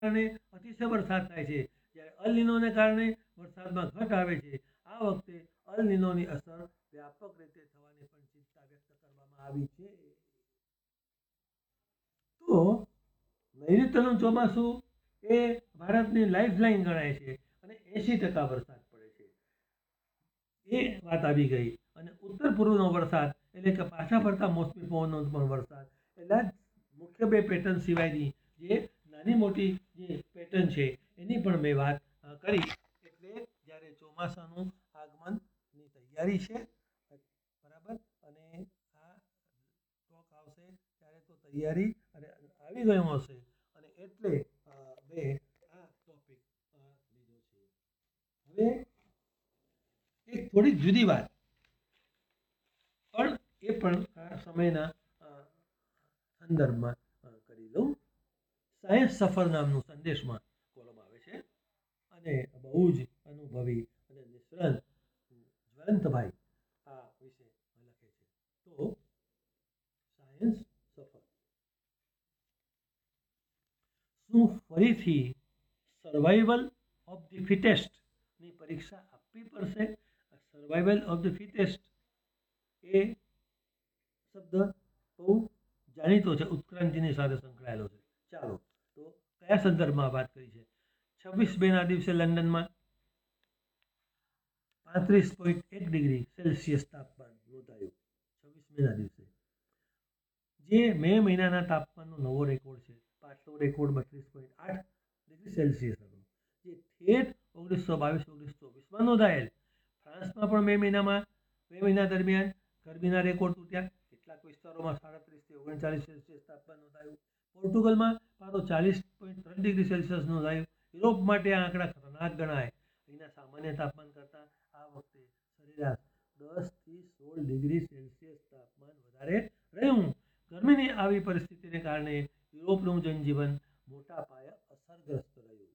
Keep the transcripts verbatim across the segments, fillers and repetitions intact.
કારણે અતિશય વરસાદ થાય છે, જ્યારે અલ નીનોને કારણે વરસાદમાં ઘટ આવે છે. આ વખતે અલ નીનોની અસર વ્યાપક રીતે થવાની પણ ચિંતા વ્યક્ત કરવામાં આવી છે. તો નૈઋત્યનું ચોમાસું એ ભારતની લાઈફ લાઈન ગણાય છે અને એસી ટકા વરસાદ પડે છે. એ વાત આવી ગઈ. અને ઉત્તર પૂર્વનો વરસાદ એટલે કે પાછા ફરતા મોસમી પવનનો પણ વરસાદ, એટલા જ મુખ્ય બે પેટર્ન સિવાયની જે નાની મોટી જે પેટર્ન છે એની પણ મેં વાત કરી. એટલે જ્યારે ચોમાસાનું આગમનની તૈયારી છે, બરાબર, અને આ સ્ટોક આવશે ત્યારે તો તૈયારી અને આવી ગયું હશે, અને એટલે મેં આ ટોપિક લીધો છે. હવે એક થોડીક જુદી વાત પણ એ પણ આ સમયના સંદર્ભમાં કરી લઉં. સાયન્સ સફર નામનું સંદેશમાં કોલમ આવે છે અને બહુ જ અનુભવી અને નિષ્ણાત જ્વલંતભાઈ આ વિશે લખે છે. તો સાયન્સ સફર શું ફરીથી સર્વાઈવલ ઓફ ધ ફિટેસ્ટ ની પરીક્ષા આપવી પડશે? સર્વાઈવલ ઓફ ધ ફિટેસ્ટ એ શબ્દ બહુ જાણીતો છે, ઉત્ક્રાંતિની સાથે સંકળાયેલો છે. ચાલો, તો કયા સંદર્ભમાં વાત કરી છે? છવ્વીસ બે ના દિવસે લંડનમાં પાંત્રીસ પોઈન્ટ એક ડિગ્રી સેલ્સિયસ તાપમાન નોંધાયું. છવ્વીસ મે ના દિવસે, જે મે મહિનાના તાપમાનનો નવો રેકોર્ડ છે. પાછલો રેકોર્ડ બત્રીસ પોઈન્ટ આઠ ડિગ્રી સેલ્સિયસ હતો, જે ઠેઠ ઓગણીસો બાવીસ ઓગણીસો ચોવીસમાં નોંધાયેલ. ફ્રાન્સમાં પણ મે મહિનામાં મે મહિના દરમિયાન ગરમીના રેકોર્ડ તૂટ્યા. કેટલાક વિસ્તારોમાં સાડત્રીસ થી ઓગણચાલીસ સેલ્સિયસ તાપમાન નોંધાયું. પોર્ટુગલમાં પારો ચાલીસ પોઈન્ટ ત્રણ ડિગ્રી સેલ્સિયસ નોંધાયું. યુરોપ માટે આ આંકડા ખતરનાક ગણાય. અહીંના સામાન્ય તાપમાન કરતાં આ વખતે સરેરાશ દસ થી સોળ ડિગ્રી સેલ્સિયસ તાપમાન વધારે રહ્યું. ગરમીની આવી પરિસ્થિતિને કારણે યુરોપનું જનજીવન મોટા પાયે અસરગ્રસ્ત રહ્યું.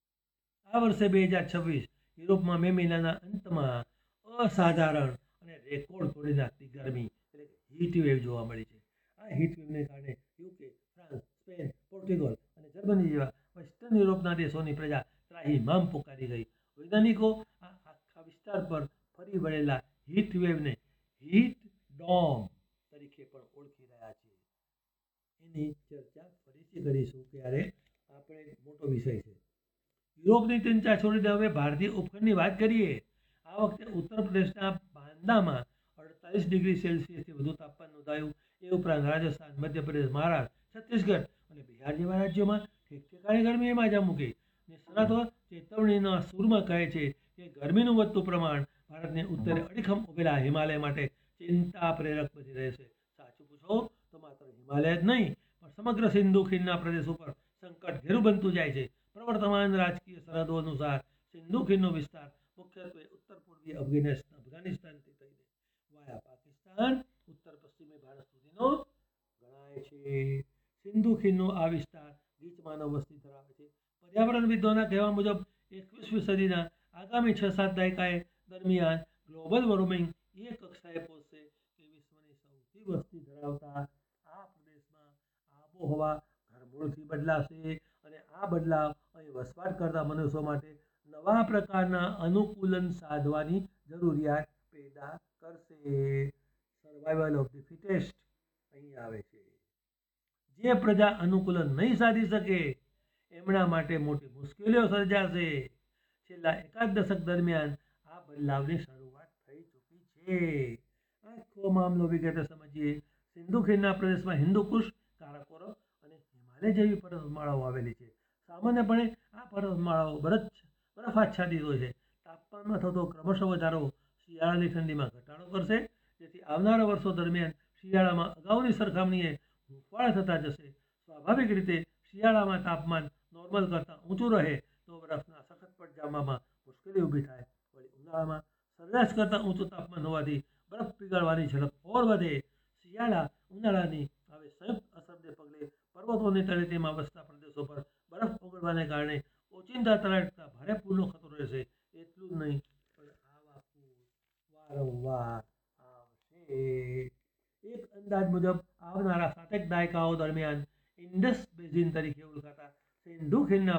આ વર્ષે બે હજાર છવ્વીસ યુરોપમાં મે મહિનાના અંતમાં અસાધારણ અને રેકોર્ડ તોડી નાખતી ગરમી એટલે હીટ વેવ જોવા મળી છે. આ હીટ વેવને કારણે યુકે, ફ્રાન્સ, સ્પેન, પોર્ટુગલ અને જર્મની જેવા વેસ્ટર્ન યુરોપના દેશોની પ્રજા ત્રાહિમામ પુકારી ગઈ. વૈજ્ઞાનિકો આ આખા વિસ્તાર પર ફરી વળેલા હીટ વેવને હીટ ડોમ તરીકે પણ ઓળખી રહ્યા છે. એની ચર્ચા ફરીથી કરીશું ક્યારે, આપણે મોટો વિષય છે. યુરોપની ચિંતા છોડીને હવે ભારતીય ઉપખંડની વાત કરીએ. આ વખતે ઉત્તર પ્રદેશના બાંદામાં અડતાલીસ ડિગ્રી સેલ્સિયસથી વધુ તાપમાન નોંધાયું. એ ઉપરાંત રાજસ્થાન, મધ્યપ્રદેશ, મહારાષ્ટ્ર, છત્તીસગઢ અને બિહાર જેવા રાજ્યોમાં ઠેક ઠેકાણે ગરમીએ માજા મૂકી. નિષ્ણાતો ચેતવણીના સૂરમાં કહે છે કે ગરમીનું વધતું પ્રમાણ ભારતને ઉત્તરે અડીખમ ઉભેલા હિમાલય માટે ચિંતા પ્રેરક બની રહેશે. સાચું પૂછો તો માત્ર હિમાલય જ નહીં, પણ સમગ્ર સિંધુ ખીણના પ્રદેશ ઉપર સંકટ ઘેરું બનતું જાય છે. પ્રવર્તમાન રાજકીય સરહદો અનુસાર સિંધુ ખીણનો વિસ્તાર મુખ્યત્વે ઉત્તર પૂર્વીય અફઘાનિસ્તાન અફઘાનિસ્તાનથી થઈને વાયા પાકિસ્તાન, ઉત્તર પશ્ચિમી ભારત સુધીનો ગણાય છે. સિંધુ ખીણનો આ વિસ્તાર ગીચ માનવ વસ્તી ધરાવે છે. પર્યાવરણ વિદ્વાનોના કહેવા મુજબ એકવીસમી સદીના આગામી છ સાત દાયકાએ દરમિયાન ગ્લોબલ વોર્મિંગ એ કક્ષાએ પહોંચશે કે વિશ્વની સૌથી વસ્તી ધરાવતા આ પ્રદેશમાં આબોહવા ઘરમૂળથી બદલાશે, અને આ બદલાવ અહીં વસવાટ કરતા મનુષ્યો માટે નવા પ્રકારના અનુકૂલન સાધવાની જરૂરિયાત પેદા કરશે. સર્વાઈવલ ઓફ ધ ફિટેસ્ટ અહીં આવે છે. જે પ્રજા અનુકૂલન નહીં સાધી શકે એમના માટે મોટી મુશ્કેલીઓ સર્જાશે. છેલ્લા એકાદ દશક દરમિયાન આ બદલાવની શરૂઆત થઈ ચૂકી છે. આખો મામલો વિગતે સમજીએ. સિંધુ ખીણના પ્રદેશમાં હિન્દુ કુશ, કારાકોરમ અને હિમાલય જેવી પર્વતમાળાઓ આવેલી છે. સામાન્યપણે આ પર્વતમાળાઓ બરફ બરફ આચ્છાદિત હોય છે. તાપમાનમાં થતો ક્રમશઃ વધારો શિયાળાની ઠંડીમાં ઘટાડો કરશે, જેથી આવનારા વર્ષો દરમિયાન શિયાળામાં અગાઉની સરખામણીએ હૂંફાળ થતા જશે. સ્વાભાવિક રીતે શિયાળામાં તાપમાન નોર્મલ કરતાં ઊંચું રહે તો બરફના સખત પટ જામવામાં મુશ્કેલી ઊભી થાય. વળી ઉનાળામાં સરેરાશ કરતાં ઊંચું તાપમાન હોવાથી બરફ પીગળવાની ઝડપ ઓર વધે. શિયાળા ઉનાળાની હવે સંયુક્ત અસરને પગલે પર્વતોની તળેટીમાં વસતા પ્રદેશો પર બરફ ઓગળવાને કારણે ઓચિંતા તળાવતા ભારે પૂરનો ખતરો રહેશે. એટલું જ નહીં, પણ આવા પૂર વારંવાર આવશે. એક અંદાજ મુજબ આવનારા સાતેક દાયકાઓ દરમિયાન ઇન્ડસ બેઝિન તરીકે ઓળખાતા સિંધુ ખીણના